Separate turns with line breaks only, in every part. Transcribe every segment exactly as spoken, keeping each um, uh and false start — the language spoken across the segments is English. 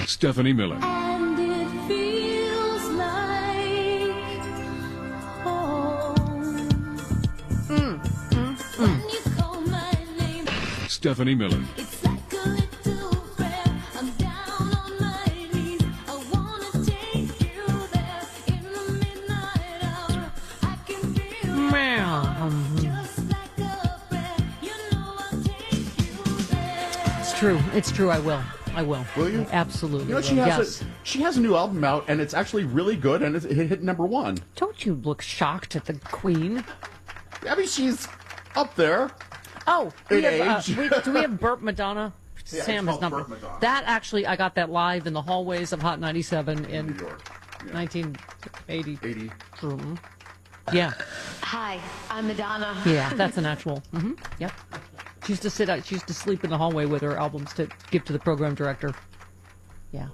Stephanie Miller.
And it feels like home.
Mm, mm, mm.
When you call my name,
Stephanie Miller.
it's like a little prayer. I'm down on my knees. I wanna take you there in the midnight hour. I can feel it
Meow.
just like a prayer. You know I'll take you there.
It's true. It's true. I will. I will.
Will you?
I absolutely.
You know, she
will.
has
yes.
a she has a new album out, and it's actually really good, and it's, it hit number one.
Don't you look shocked at the Queen?
I mean, she's up there.
Oh, we
In
have,
age.
uh, we, do we have Burp Madonna?
Yeah,
Sam
it's
has
called
number.
Burp Madonna.
That actually, I got that live in the hallways of Hot ninety-seven in
New York. Yeah.
nineteen eighty.
eighty.
Mhm. Yeah,
Hi, I'm Madonna.
yeah, that's an actual. Mm-hmm. Yep. She used to sit out. She used to sleep in the hallway with her albums to give to the program director. Yeah.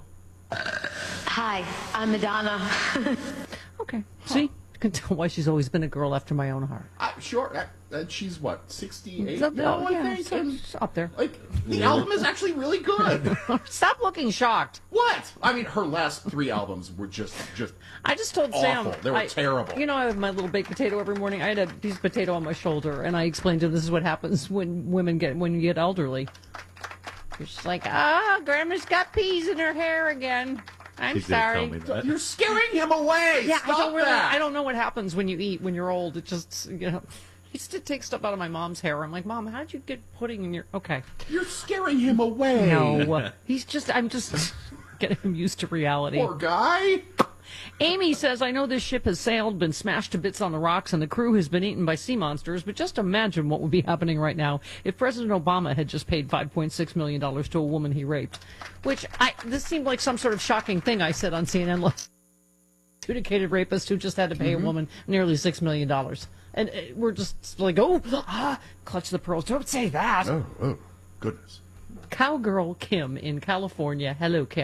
Hi, I'm Madonna.
Okay. See, you can tell why she's always been a girl after my own heart.
Uh, sure. Uh, and she's what, sixty-eight
Up-
now, I
yeah,
think?
so-
And,
so up there.
like, the album is actually really good.
Stop looking shocked.
What? I mean, her last three albums were just just
I just told Sam.
awful. They were
I-
terrible.
You know, I have my little baked potato every morning. I had a piece of potato on my shoulder, and I explained to him this is what happens when women get when you get elderly. You're just like, ah, Grandma's got peas in her hair again. I'm
He did
sorry.
tell me that.
You're scaring him away.
Yeah,
Stop
I don't really.
that.
I don't know what happens when you eat when you're old. It just, you know, I used to take stuff out of my mom's hair. I'm like, Mom, how'd you get pudding in your? Okay,
You're scaring him away.
no, he's just. I'm just getting him used to reality.
Poor guy.
Amy says, I know this ship has sailed, been smashed to bits on the rocks, and the crew has been eaten by sea monsters, but just imagine what would be happening right now if President Obama had just paid five point six million dollars to a woman he raped. Which, I this seemed like some sort of shocking thing I said on C N N last adjudicated rapist who just had to pay
Mm-hmm.
a woman nearly six million dollars. And uh, we're just like, oh, ah, clutch the pearls. Don't say that.
Oh, oh, goodness.
Cowgirl Kim in California. Hello, Kim.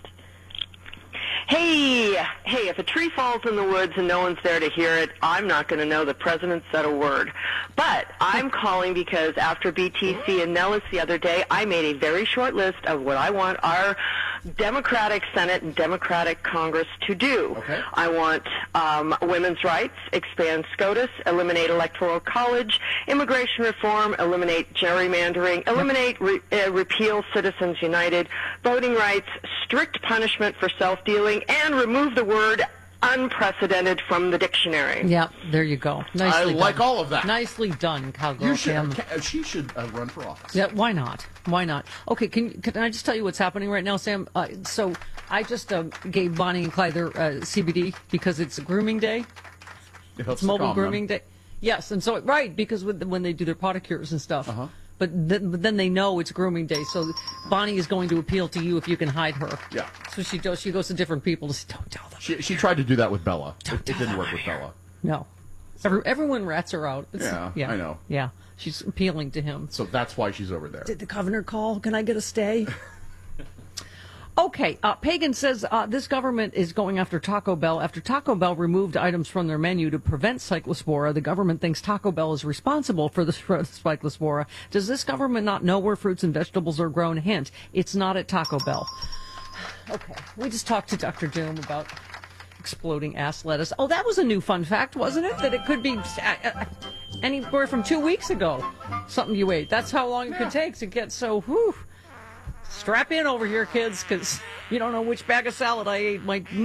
Hey, hey, if a tree falls in the woods and no one's there to hear it, I'm not going to know the president said a word. But I'm calling because after B T C and Nellis the other day, I made a very short list of what I want our Democratic Senate and Democratic Congress to do.
Okay.
I want um, women's rights, expand SCOTUS, eliminate electoral college, immigration reform, eliminate gerrymandering, eliminate re- uh, repeal Citizens United, voting rights, strict punishment for self-dealing, and remove the word unprecedented from the dictionary.
Yep, there you go. Nicely
I like
done.
all of that.
Nicely done, Cowgirl
You should,
Kim.
ca- she should uh, run for office.
Yeah, why not? Why not? Okay, can can I just tell you what's happening right now, Sam? Uh, so I just uh, gave Bonnie and Clyde their uh, C B D because it's a grooming day.
It helps
It's
to
mobile
calm them.
grooming day. Yes, and so right because with, when they do their pedicures and stuff.
Uh-huh.
But then, but then they know it's grooming day, so Bonnie is going to appeal to you if you can hide her.
Yeah.
So she does. She goes to different people to say, "Don't tell them."
She, she tried to do that with Bella. It, it
tell
didn't
them
work
I'm
with
here.
Bella.
No, Every, everyone rats her out. It's-
Yeah, I know.
Yeah, she's appealing to him.
So that's why she's over there.
Did the governor call? Can I get a stay? Okay, uh, Pagan says uh, this government is going after Taco Bell. After Taco Bell removed items from their menu to prevent cyclospora, the government thinks Taco Bell is responsible for the spread of cyclospora. Does this government not know where fruits and vegetables are grown? Hint, it's not at Taco Bell. Okay, we just talked to Doctor Doom about exploding ass lettuce. Oh, that was a new fun fact, wasn't it? That it could be uh, uh, anywhere from two weeks ago, something you ate. That's how long it could take to get so, whew. Strap in over here, kids, because you don't know which bag of salad I ate might